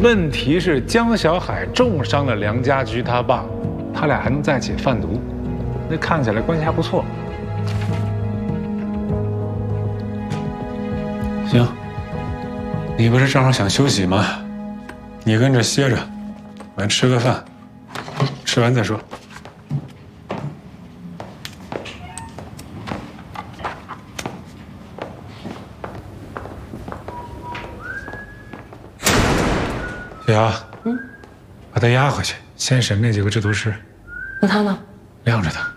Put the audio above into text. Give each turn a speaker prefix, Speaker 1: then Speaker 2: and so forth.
Speaker 1: 问题是江小海重伤了梁家驹他爸，他俩还能在一起贩毒，那看起来关系还不错。行，你不是正好想休息吗？你跟着歇着，我吃个饭，吃完再说。小姚，把他押回去，先审那几个制毒师。
Speaker 2: 那他呢？
Speaker 1: 晾着他。